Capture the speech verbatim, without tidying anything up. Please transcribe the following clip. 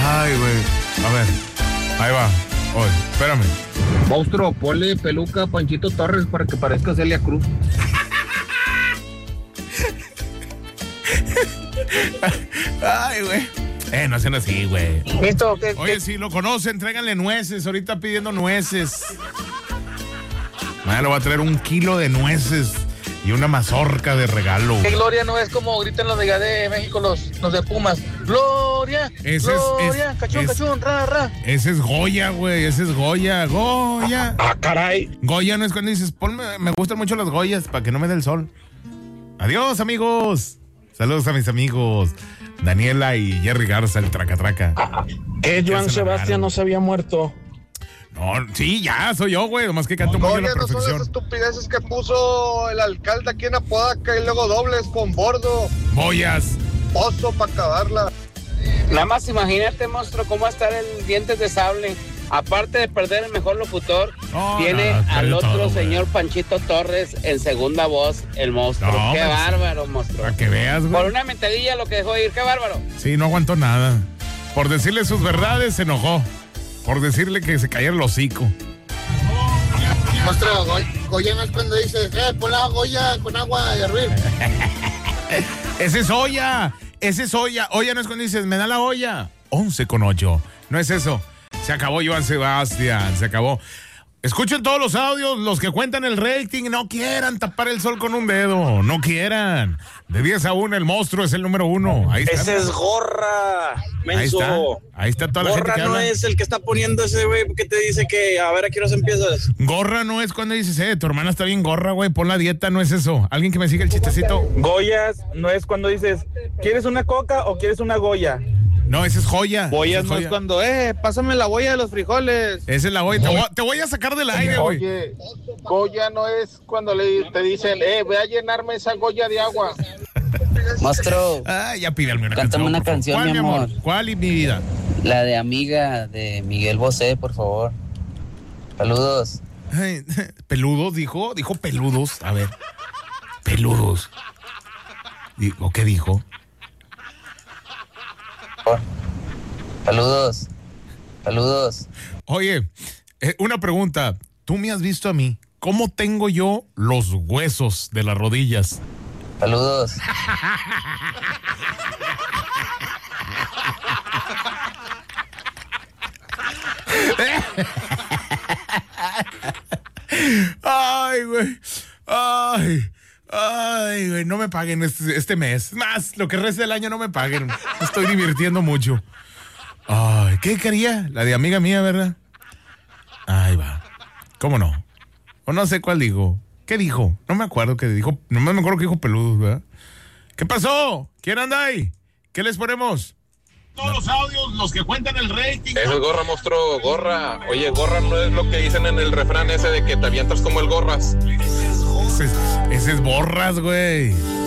Ay, güey. A ver. Ahí va. Oye, espérame. Monstruo, ponle peluca a Panchito Torres para que parezca Celia Cruz. Ay, güey. Eh, no hacen así, güey. ¿Listo? ¿Qué, Oye, qué? si lo conocen, tráiganle nueces. Ahorita pidiendo nueces. Mañana le voy a traer un kilo de nueces y una mazorca de regalo. ¿Qué Gloria no es como gritan los de allá de México, los, los de Pumas? ¡Gloria! Ese es- ¡Gloria! es- ¡Cachón, es- cachón! ¡Ra, ra! Ese es Goya, güey. Ese es Goya. Goya. ¡Ah, caray! Goya no es cuando dices, ponme, me gustan mucho las Goyas para que no me dé el sol. Adiós, amigos. Saludos a mis amigos Daniela y Jerry Garza, el traca traca. ¿Qué, Ya Joan se la Sebastián ganaron. no se había muerto? No, sí, ya, soy yo, güey. Nomás que canto muy a la Goya no son las perfección. estupideces que puso el alcalde aquí en Apodaca y luego dobles con bordo, Boyas. pozo para acabarla. Nada más imagínate, monstruo, cómo va a estar el Dientes de Sable. Aparte de perder el mejor locutor, No, tiene no, al perdió otro todo, señor güey. Panchito Torres en segunda voz, el monstruo. No, Qué pues, bárbaro, monstruo. Para que veas, Por güey. una mentadilla lo que dejó de ir, qué bárbaro. Sí, no aguantó nada. Por decirle sus verdades se enojó. Por decirle que se cayera el hocico. Monstruo, Goya no es cuando dices, eh, pon la Goya con agua de hervir. Ese es olla. Ese es olla. Olla no es cuando dices, me da la olla. once con ocho. No es eso. Se acabó Joan Sebastián. Se acabó. Escuchen todos los audios, los que cuentan el rating. No quieran tapar el sol con un dedo. No quieran. De diez a uno, el monstruo es el número uno. Ahí está. Ese es Gorra, Ahí menso. está. Ahí está toda la gente Gorra que no habla. es el que está poniendo ese güey que te dice que a ver a qué horas empiezas. Gorra no es cuando dices, eh, tu hermana está bien gorra, güey. Pon la dieta, no es eso. Alguien que me siga el chistecito. Goyas no es cuando dices, ¿quieres una coca o quieres una Goya? No, ese es joya. Boyas Ese no es joya. cuando, eh, pásame la boya de los frijoles. Esa es la Goya. Te voy, a- te voy a sacar del aire, güey. Oye, Goya no es cuando le, te dicen, eh, ve a llenarme esa Goya de agua. Monstruo, Ah, ya pídame una Cántame canción. una por favor. canción, ¿Cuál, mi amor? ¿Cuál y mi vida? la de Amiga de Miguel Bosé, por favor. Saludos. Ay, peludos, dijo. Dijo peludos. A ver. Peludos. Digo, ¿qué dijo? Saludos. Saludos. Oye, eh, una pregunta. Tú me has visto a mí. ¿Cómo tengo yo los huesos de las rodillas? Saludos. Ay, güey. Ay. Ay, güey. No me paguen este, este mes. Más, lo que resta del año no me paguen. Me estoy divirtiendo mucho. Ay, ¿qué quería? La de amiga mía, ¿verdad? Ahí va. ¿Cómo no? O no sé cuál dijo. ¿Qué dijo? No me acuerdo qué dijo. No me acuerdo qué dijo peludos, ¿verdad? ¿Qué pasó? ¿Quién anda ahí? ¿Qué les ponemos? Todos los audios, los que cuentan el rating. Ese es Gorra, monstruo, Gorra. Oye, Gorra no es lo que dicen en el refrán ese de que te avientas como el Gorras. Ese es, ese es borras, güey.